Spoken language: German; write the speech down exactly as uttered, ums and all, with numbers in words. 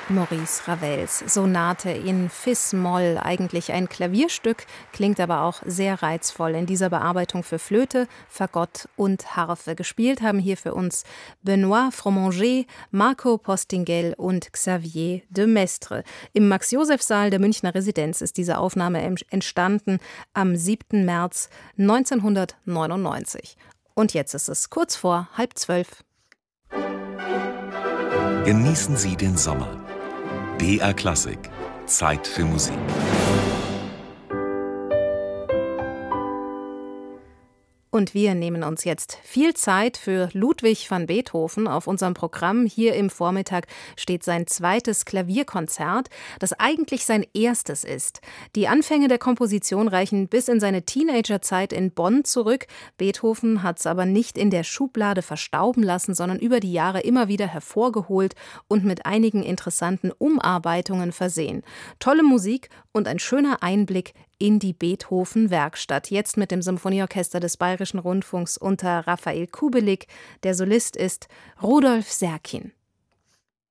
Maurice Ravels Sonate in Fis-Moll, eigentlich ein Klavierstück, klingt aber auch sehr reizvoll in dieser Bearbeitung für Flöte, Fagott und Harfe. Gespielt haben hier für uns Benoît Fromanger, Marco Postingel und Xavier de Maistre. Im Max-Joseph-Saal der Münchner Residenz ist diese Aufnahme entstanden am siebten März neunzehnhundertneunundneunzig. Und jetzt ist es kurz vor halb zwölf. Genießen Sie den Sommer. B R Klassik. Zeit für Musik. Und wir nehmen uns jetzt viel Zeit für Ludwig van Beethoven auf unserem Programm. Hier im Vormittag steht sein zweites Klavierkonzert, das eigentlich sein erstes ist. Die Anfänge der Komposition reichen bis in seine Teenagerzeit in Bonn zurück. Beethoven hat es aber nicht in der Schublade verstauben lassen, sondern über die Jahre immer wieder hervorgeholt und mit einigen interessanten Umarbeitungen versehen. Tolle Musik und ein schöner Einblick in die Beethoven-Werkstatt. Jetzt mit dem Symphonieorchester des Bayerischen Rundfunks unter Raphael Kubelik. Der Solist ist Rudolf Serkin.